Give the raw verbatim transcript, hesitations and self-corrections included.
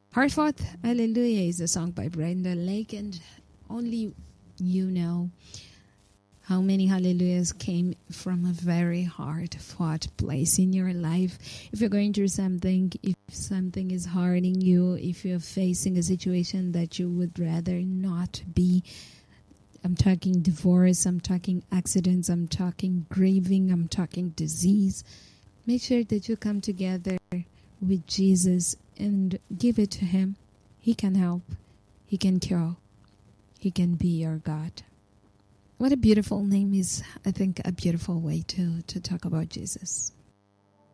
Heartfelt Hallelujah is a song by Brenda Lake, and only you know how many hallelujahs came from a very hard-fought place in your life. If you're going through something, if something is hurting you, if you're facing a situation that you would rather not be, I'm talking divorce, I'm talking accidents, I'm talking grieving, I'm talking disease, make sure that you come together with Jesus and give it to Him. He can help. He can cure. He can be your God. What a beautiful name is, I think, a beautiful way to, to talk about Jesus.